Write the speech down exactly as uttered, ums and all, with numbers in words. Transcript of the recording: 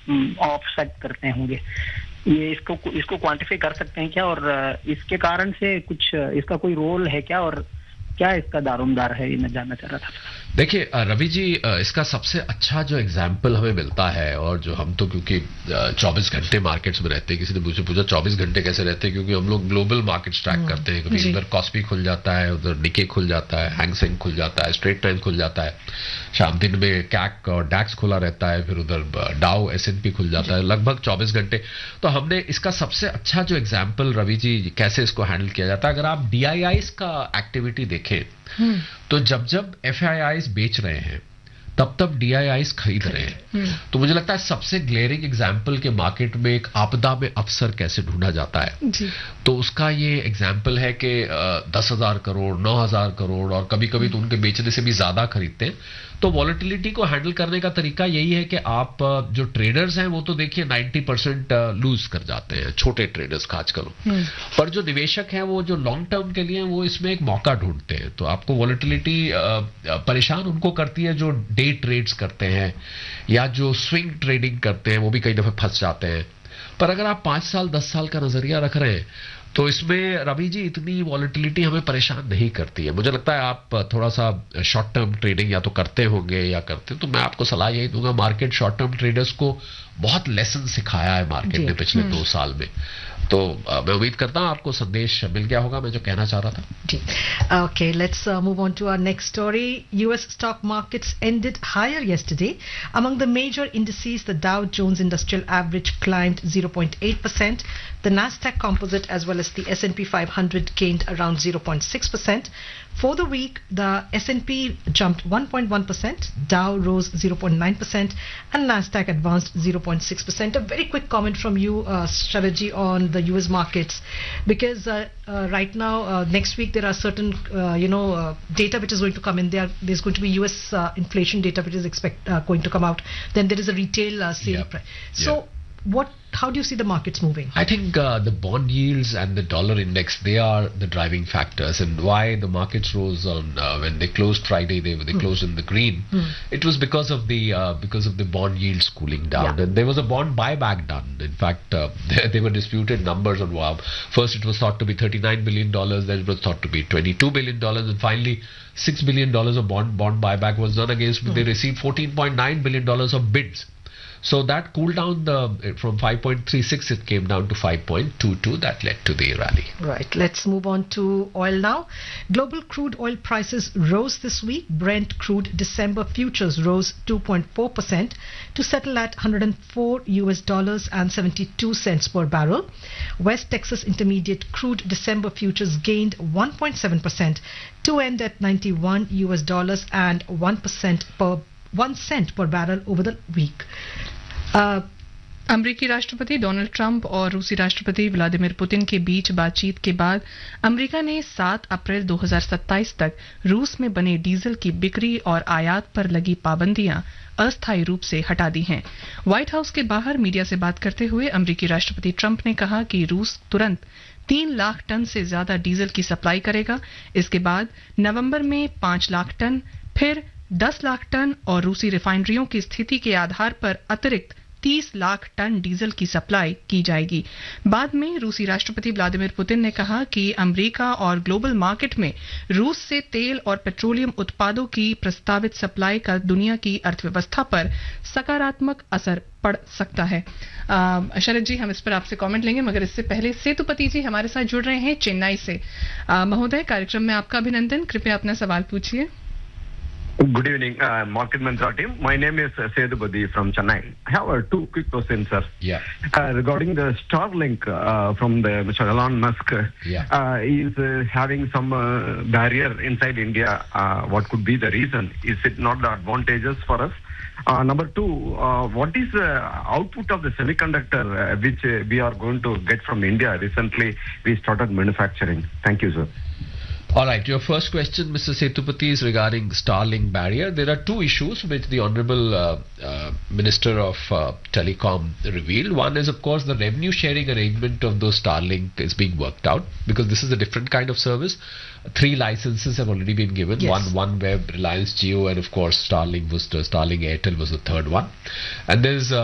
Offset करते होंगे। ये इसको इसको क्वांटिफाई कर सकते हैं क्या, और इसके कारण से कुछ इसका कोई रोल है क्या, और क्या इसका दारोमदार है, ये मैं जानना चाह रहा था। देखिए रवि जी, इसका सबसे अच्छा जो एग्जाम्पल हमें मिलता है, और जो हम तो क्योंकि चौबीस घंटे मार्केट्स में रहते हैं, किसी ने मुझे पूछा चौबीस घंटे कैसे रहते हैं, क्योंकि हम लोग ग्लोबल मार्केट्स ट्रैक करते हैं। कभी इधर कॉस्पी खुल जाता है, उधर निके खुल जाता है, हैंग सेंग खुल जाता है, स्ट्रेट टाइम खुल जाता है, शाम दिन में कैक और डैक्स खुला रहता है, फिर उधर डाउ एस एन पी खुल जाता है, लगभग चौबीस घंटे। तो हमने इसका सबसे अच्छा जो एग्जाम्पल रवि जी कैसे इसको हैंडल किया जाता है, अगर आप डी आई आईज का एक्टिविटी देखें तो जब जब एफ आई आईज बेच रहे हैं तब तब डी आई आईज खरीद रहे हैं। तो मुझे लगता है सबसे ग्लेयरिंग एग्जाम्पल के मार्केट में एक आपदा में अवसर कैसे ढूंढा जाता है जी। तो उसका ये एग्जाम्पल है कि दस हजार करोड़ नौ हजार करोड़ और कभी कभी तो उनके बेचने से भी ज्यादा खरीदते हैं। तो वॉलेटिलिटी को हैंडल करने का तरीका यही है कि आप जो ट्रेडर्स हैं वो तो देखिए नब्बे परसेंट लूज कर जाते हैं, छोटे ट्रेडर्स खासकर, पर जो निवेशक हैं वो जो लॉन्ग टर्म के लिए वो इसमें एक मौका ढूंढते हैं। तो आपको वॉलेटिलिटी परेशान उनको करती है जो डे ट्रेड्स करते हैं या जो स्विंग ट्रेडिंग करते हैं, वो भी कई दफे फंस जाते हैं। पर अगर आप पांच साल दस साल का नजरिया रख रहे हैं तो इसमें रवि जी इतनी वॉलेटिलिटी हमें परेशान नहीं करती है। मुझे लगता है आप थोड़ा सा शॉर्ट टर्म ट्रेडिंग या तो करते होंगे या करते, तो मैं आपको सलाह यही दूंगा, मार्केट शॉर्ट टर्म ट्रेडर्स को बहुत लेसन सिखाया है मार्केट ने पिछले दो साल में। तो uh, मैं उम्मीद करता हूं आपको संदेश मिल गया होगा मैं जो कहना चाह रहा था जी। Okay, let's uh, move on to our next story. U S stock markets ended higher yesterday. Among the major indices, the Dow Jones Industrial Average climbed zero point eight percent. The Nasdaq Composite as well as the S and P five hundred gained around zero point six percent. For the week, the S and P jumped one point one percent, Dow rose zero point nine percent, and Nasdaq advanced zero point six percent. A very quick comment from you, uh, Sharaji, on the U S markets, because uh, uh, right now, uh, next week, there are certain, uh, you know, uh, data which is going to come in. There, there's going to be U S uh, inflation data which is expect uh, going to come out. Then there is a retail uh, sale yep. price. So, yep. What? How do you see the markets moving? I think uh, the bond yields and the dollar index, they are the driving factors, and why the markets rose on uh, when they closed Friday, they they mm. closed in the green. Mm. It was because of the uh, because of the bond yields cooling down, yeah. and there was a bond buyback done. In fact, uh, there, there were disputed numbers on wow. First, it was thought to be thirty-nine billion dollars, then it was thought to be twenty-two billion dollars, and finally, six billion dollars of bond bond buyback was done against. Mm. They received fourteen point nine billion dollars of bids. So that cooled down the from five point three six, it came down to five point two two. That led to the rally. Right. Let's move on to oil now. Global crude oil prices rose this week. Brent crude December futures rose two point four percent to settle at one hundred four U S dollars and seventy-two cents per barrel. West Texas Intermediate crude December futures gained one point seven percent to end at ninety-one U S dollars and one percent per one cent per barrel over the week. Uh, अमेरिकी राष्ट्रपति Donald Trump और रूसी राष्ट्रपति Vladimir Putin के बीच बातचीत के बाद America ने सात अप्रैल दो हज़ार सत्ताईस तक रूस में बने डीजल की बिक्री और आयात पर लगी पाबंदियां अस्थायी रूप से हटा दी हैं। व्हाइट हाउस के बाहर मीडिया से बात करते हुए अमेरिकी राष्ट्रपति ट्रंप ने कहा कि रूस तुरंत तीन लाख टन से ज्यादा डीजल की सप्लाई करेगा। इसके बाद नवंबर में पांच लाख टन, फिर दस लाख टन और रूसी रिफाइनरियों की स्थिति के आधार पर अतिरिक्त तीस लाख टन डीजल की सप्लाई की जाएगी। बाद में रूसी राष्ट्रपति व्लादिमीर पुतिन ने कहा कि अमेरिका और ग्लोबल मार्केट में रूस से तेल और पेट्रोलियम उत्पादों की प्रस्तावित सप्लाई का दुनिया की अर्थव्यवस्था पर सकारात्मक असर पड़ सकता है। शरद जी, हम इस पर आपसे कमेंट लेंगे, मगर इससे पहले सेतुपति जी हमारे साथ जुड़ रहे हैं चेन्नई से। महोदय, कार्यक्रम में आपका अभिनंदन। कृपया अपना सवाल पूछिए। Good evening, uh, Market Mantra team. My name is uh, Sedupati from Chennai. I have uh, two quick questions, sir. Yeah. Uh, regarding the Starlink uh, from the Mister Elon Musk, yeah. uh, is uh, having some uh, barrier inside India. Uh, what could be the reason? Is it not the advantageous for us? Uh, number two, uh, what is the output of the semiconductor uh, which uh, we are going to get from India? Recently, we started manufacturing. Thank you, sir. All right, your first question, Mister Setupati, is regarding Starlink barrier. There are two issues which the Honorable uh, uh, Minister of uh, Telecom revealed. One is, of course, the revenue sharing arrangement of those Starlink is being worked out, because this is a different kind of service. Three licenses have already been given. Yes. One, OneWeb, Reliance Jio, and of course Starlink was the Starlink Airtel was the third one. And there's uh,